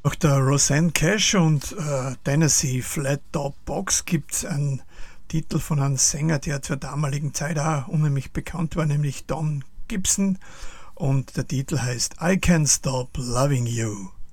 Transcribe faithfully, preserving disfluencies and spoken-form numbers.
Nach der Rosanne Cash und äh, Tennessee Flat Top Box gibt es einen Titel von einem Sänger, der zur damaligen Zeit auch unheimlich bekannt war, nämlich Don Gibson. Und der Titel heißt I Can't Stop Loving You.